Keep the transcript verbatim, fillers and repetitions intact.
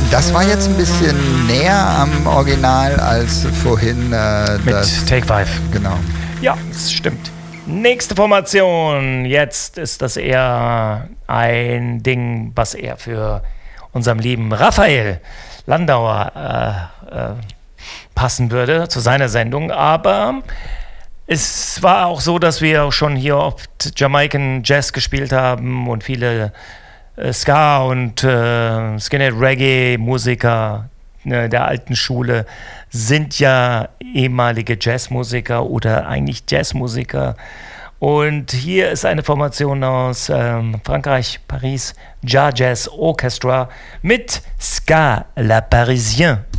Das war jetzt ein bisschen näher am Original als vorhin. Äh, Mit das, Take Five. Genau. Ja, das stimmt. Nächste Formation. Jetzt ist das eher ein Ding, was eher für unserem lieben Raphael Landauer äh, äh, passen würde, zu seiner Sendung. Aber es war auch so, dass wir auch schon hier oft Jamaican Jazz gespielt haben und viele äh, Ska und äh, Skinhead Reggae Musiker äh, der alten Schule sind ja ehemalige Jazzmusiker oder eigentlich Jazzmusiker. Und hier ist eine Formation aus ähm, Frankreich, Paris, Jar Jazz Orchestra mit Ska La Parisien.